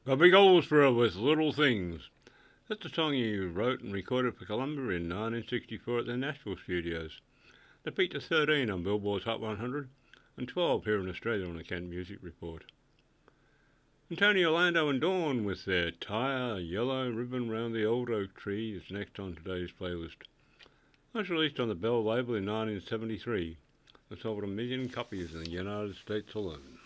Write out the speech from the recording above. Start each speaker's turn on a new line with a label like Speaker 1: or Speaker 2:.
Speaker 1: Got big holes for her with little things. That's the song he wrote and recorded for Columbia in 1964 at their Nashville studios. They peaked at 13 on Billboard's Hot 100 and 12 here in Australia on the Kent Music Report. And Tony Orlando and Dawn with their Tie a Yellow Ribbon Round the Old Oak Tree is next on today's playlist. It was released on the Bell label in 1973 and sold 1 million copies in the United States alone.